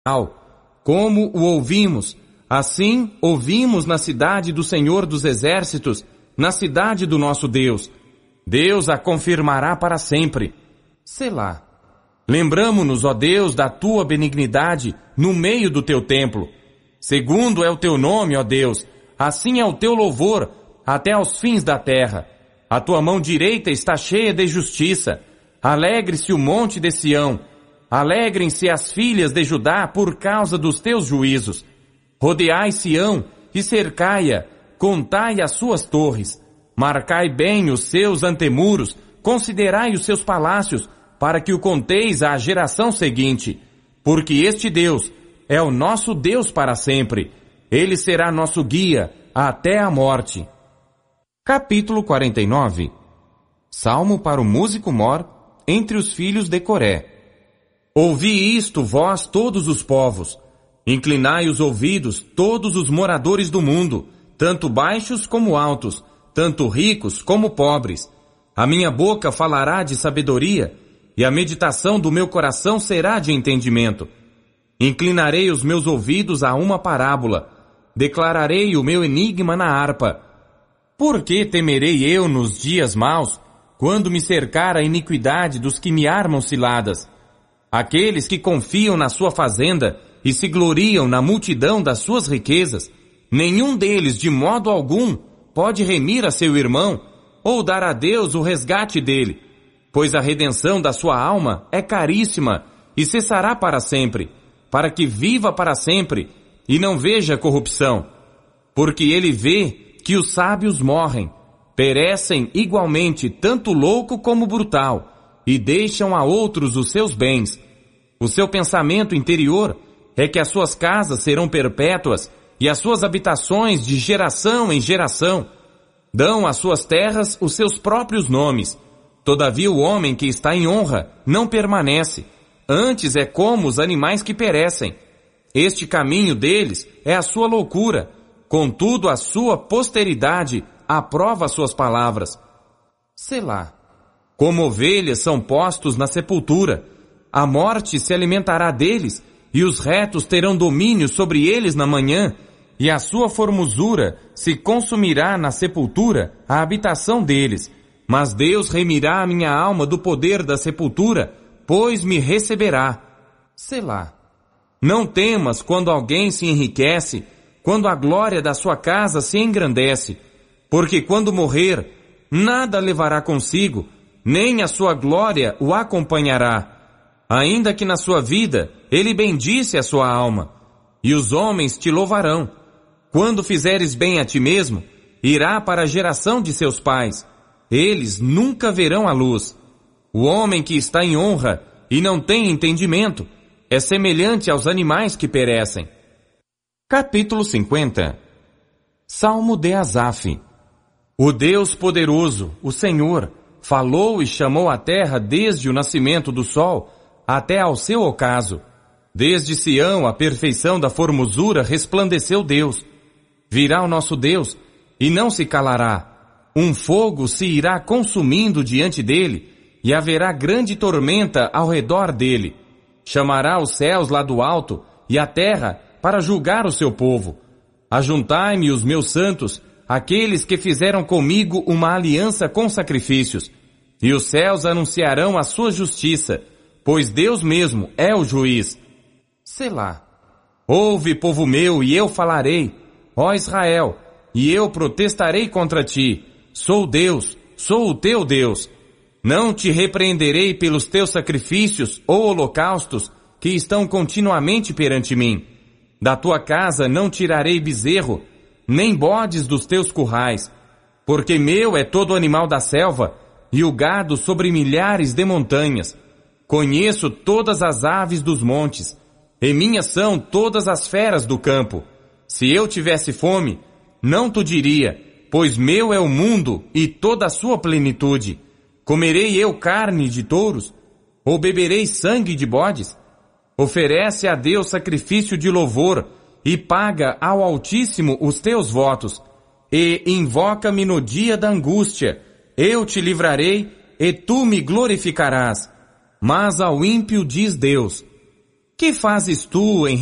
Como o ouvimos, assim ouvimos na cidade do Senhor dos Exércitos, na cidade do nosso Deus. Deus a confirmará para sempre. Selá. Lembramo-nos, ó Deus, da tua benignidade no meio do teu templo. Segundo é o teu nome, ó Deus, assim é o teu louvor até aos fins da terra. A tua mão direita está cheia de justiça. Alegre-se o monte de Sião. Alegrem-se as filhas de Judá por causa dos teus juízos. Rodeai Sião e cercai-a, contai as suas torres. Marcai bem os seus antemuros, considerai os seus palácios, para que o conteis à geração seguinte. Porque este Deus é o nosso Deus para sempre. Ele será nosso guia até a morte. Capítulo 49. Salmo para o músico mor entre os filhos de Coré. Ouvi isto, vós todos os povos. Inclinai os ouvidos, todos os moradores do mundo, tanto baixos como altos, tanto ricos como pobres. A minha boca falará de sabedoria, e a meditação do meu coração será de entendimento. Inclinarei os meus ouvidos a uma parábola, declararei o meu enigma na harpa. Por que temerei eu nos dias maus, quando me cercar a iniquidade dos que me armam ciladas? Aqueles que confiam na sua fazenda e se gloriam na multidão das suas riquezas, nenhum deles de modo algum pode remir a seu irmão ou dar a Deus o resgate dele, pois a redenção da sua alma é caríssima e cessará para sempre, para que viva para sempre e não veja corrupção. Porque ele vê que os sábios morrem, perecem igualmente tanto louco como brutal, e deixam a outros os seus bens. O seu pensamento interior é que as suas casas serão perpétuas e as suas habitações de geração em geração. Dão às suas terras os seus próprios nomes. Todavia o homem que está em honra não permanece. Antes é como os animais que perecem. Este caminho deles é a sua loucura. Contudo, a sua posteridade aprova as suas palavras. Selá. Como ovelhas são postos na sepultura, a morte se alimentará deles, e os retos terão domínio sobre eles na manhã, e a sua formosura se consumirá na sepultura, a habitação deles. Mas Deus remirá a minha alma do poder da sepultura, pois me receberá. Selá. Não temas quando alguém se enriquece, quando a glória da sua casa se engrandece, porque quando morrer, nada levará consigo, nem a sua glória o acompanhará. Ainda que na sua vida ele bendisse a sua alma, e os homens te louvarão. Quando fizeres bem a ti mesmo, irá para a geração de seus pais. Eles nunca verão a luz. O homem que está em honra e não tem entendimento é semelhante aos animais que perecem. Capítulo 50. Salmo de Asaf. O Deus poderoso, o Senhor, falou e chamou a terra desde o nascimento do sol até ao seu ocaso. Desde Sião, a perfeição da formosura, resplandeceu Deus. Virá o nosso Deus e não se calará. Um fogo se irá consumindo diante dele e haverá grande tormenta ao redor dele. Chamará os céus lá do alto e a terra para julgar o seu povo. Ajuntai-me os meus santos, aqueles que fizeram comigo uma aliança com sacrifícios, e os céus anunciarão a sua justiça, pois Deus mesmo é o juiz. Selá. Ouve, povo meu, e eu falarei, ó Israel, e eu protestarei contra ti. Sou Deus, sou o teu Deus. Não te repreenderei pelos teus sacrifícios ou holocaustos que estão continuamente perante mim. Da tua casa não tirarei bezerro, nem bodes dos teus currais, porque meu é todo animal da selva e o gado sobre milhares de montanhas. Conheço todas as aves dos montes, e minhas são todas as feras do campo. Se eu tivesse fome, não tu diria, pois meu é o mundo e toda a sua plenitude. Comerei eu carne de touros? Ou beberei sangue de bodes? Oferece a Deus sacrifício de louvor e paga ao Altíssimo os teus votos. E invoca-me no dia da angústia. Eu te livrarei e tu me glorificarás. Mas ao ímpio diz Deus: Que fazes tu em